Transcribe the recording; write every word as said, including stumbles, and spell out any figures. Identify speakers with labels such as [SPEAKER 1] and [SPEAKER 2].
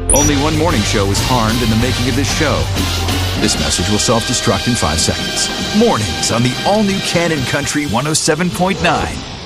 [SPEAKER 1] Only one morning show was harmed in the making of this show. This message will self-destruct in five seconds. Mornings on the all-new Cannon Country one oh seven point nine.